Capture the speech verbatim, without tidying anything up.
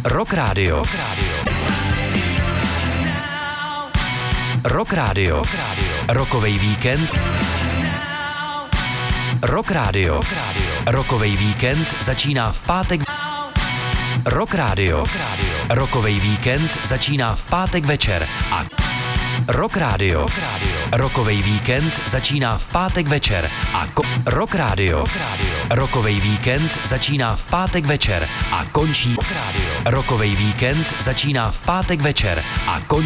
Rock Radio. Rock Radio. Rockovej víkend. Rock Radio. Rockovej víkend začíná v pátek. Rock Radio. Rockovej víkend začíná v pátek večer a Rock Radio. Rockovej víkend začíná v pátek večer a ko- Rock Radio. Rockovej víkend začíná v pátek večer a končí. Rockovej víkend začíná v pátek večer a končí.